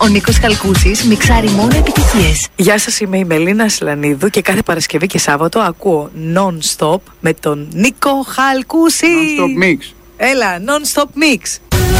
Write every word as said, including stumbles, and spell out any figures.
Ο Νίκος Χαλκούσης μιξάρει μόνο επιτυχίες. Γεια σας, είμαι η Μελίνα Σλανίδου και κάθε Παρασκευή και Σάββατο ακούω Non-Stop με τον Νίκο Χαλκούση. Non-Stop Mix. Έλα, Non-Stop Mix.